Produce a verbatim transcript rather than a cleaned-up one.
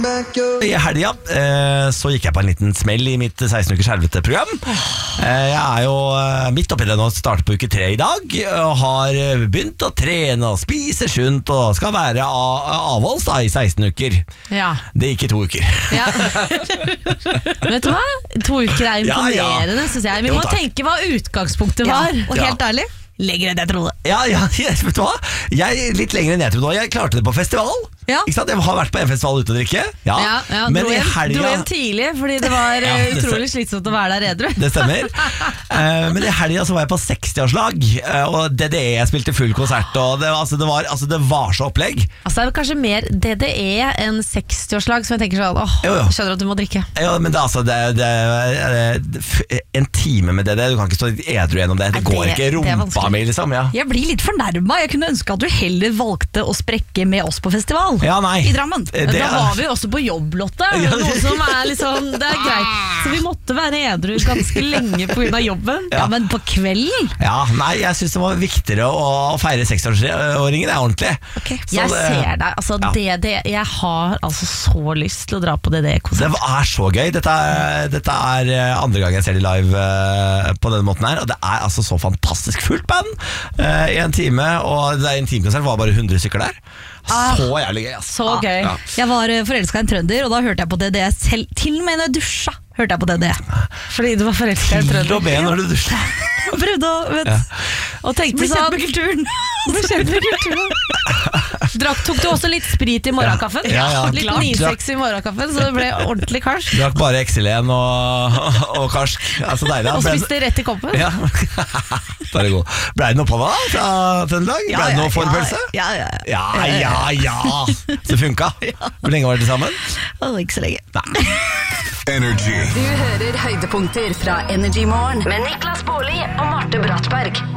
I helga så gikk jeg på en liten smell i mitt seksten ukers helvete-program. Jeg er jo midt oppi det nå, starter på uke tre i dag, og har begynt å trene og spise sunt og skal være avholds da i seksten uker. Ja. Det gikk i to uker. Ja. Vet du hva? To uker er imponerende, ja, ja. synes jeg. Vi Jo, må takk. tenke hva utgangspunktet var. Ja, og helt Ja. ærlig, lenger enn jeg trodde. Ja, ja, vet du hva? Jeg, litt lenger enn jeg trodde. Jeg klarte det på festival. Ja. Ikke sant? Jeg har vært på en festival ute og drikke. Ja, Ja, ja, men dro, i hjem, helga dro hjem tidlig, fordi det var Ja, eh, det utrolig slitsomt å være der edru. Det stemmer. Eh, men i helga så var jeg på sekstiårslag, eh, og D D E spilte full konsert, og det, altså, det, var, altså, det var så opplegg. Altså, det er kanskje mer D D E enn sekstiårslag, som jeg tenker sånn, åh, Jo, jo. skjønner at du må drikke. Ja, men det, er altså, det, det, det, en time med D D E, du kan ikke stå edru gjennom det. Det Nei, går det- ikke det er rumpa vanskelig. mi, liksom. Ja. Jeg blir litt fornærma. Jeg kunne ønske at du heller valgte å sprekke med oss på festival Ja, nei. i Drammen. Det Da er- var vi også på jobb, Lotte. Ja, Noe som er liksom, det er greit. Så vi måtte være edru ganske lenge på grunn av jobben. Ja, men på kvelden? Ja, nei, jeg synes det var viktigere å feire sekstiåringen, det er ordentlig. Okay. Så Jeg det- ser deg, altså Ja. D D E, jeg har altså så lyst til å dra på D D E-konsert. Det er så gøy. Dette er, dette er andre gang jeg ser de live uh, på denne måten her, og det er altså så fantastisk fullt band uh, i en time, og det er en timekonsert, var bare hundre stykker der. Ah, Så jævlig gøy, ass. Så gøy. Ja. Jeg var forelska i en trønder, og da hørte jeg på D D E selv. Til og med når jeg dusja, hørte jeg på D D E. Fordi du var forelsket i en Til trønder. og med når du dusjer. Jeg prøvde å vet, Ja. Og tenkte bli kjent sånn, med kulturen. bli kjent med kulturen. Drakk, tok du også litt sprit i morgenkaffen? Ja, ja, Litt klart. nisex i morgenkaffen, så det ble ordentlig karsk. Drakk bare Xylen og, og karsk. Altså deilig. Og Ble- spiste rett i koppen. Ja. Bare god. Ble det noe på deg da, fra Trøndelag? Ble det noe forberedelse? Ja, ja, ja. Ja, ja, ja. Det funka. Hvor lenge var dere sammen? Å, ikke så lenge. Energy. Du hører høydepunkter fra Energy Morgen med Niklas Baarli og Marte Brattberg.